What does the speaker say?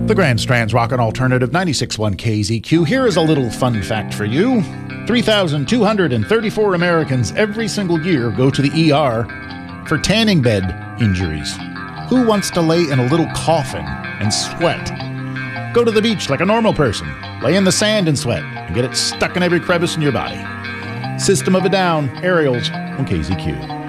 The Grand Strand's Rockin' Alternative 96.1 KZQ. Here is a little fun fact for you. 3,234 Americans every single year go to the ER for tanning bed injuries. Who wants to lay in a little coffin and sweat? Go to the beach like a normal person. Lay in the sand and sweat and get it stuck in every crevice in your body. System of a Down, Aerials on KZQ.